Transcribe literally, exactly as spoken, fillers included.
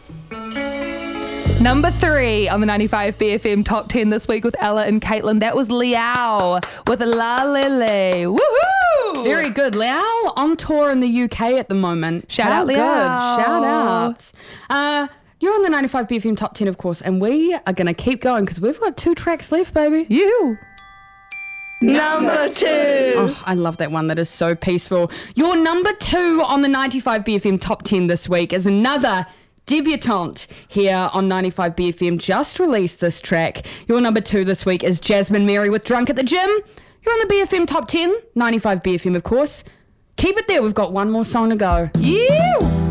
Number three on the ninety-five B F M Top ten this week with Ella and Caitlin. That was Liao with La Lele. Woohoo! Very good. Liao on tour in the U K at the moment. Shout How out, Liao. Good. Shout out. Uh, you're on the ninety-five B F M Top ten, of course, and we are going to keep going because we've got two tracks left, baby. You. Number two. Oh, I love that one. That is so peaceful. Your number two on the ninety-five B F M Top ten this week is another debutante here on ninety-five B F M. Just released this track. Your number two this week is Jasmine Mary with Drunk at the Gym. You're on the B F M Top ten, ninety-five B F M, of course. Keep it there. We've got one more song to go. You.